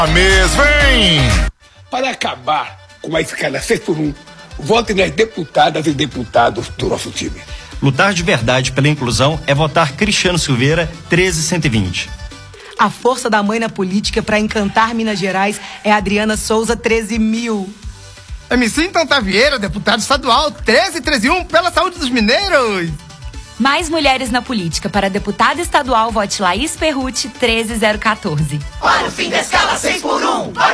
A mês vem! Para acabar com a escala 6x1, vote nas deputadas e deputados do nosso time. Lutar de verdade pela inclusão é votar Cristiano Silveira 13120. A força da mãe na política para encantar Minas Gerais é Adriana Souza 13.000. MC Tanta Vieira, deputado estadual 13131 pela saúde dos mineiros. Mais mulheres na política. Para deputada estadual, vote Laís Perrucci 13014. Para o fim da escala 6x1,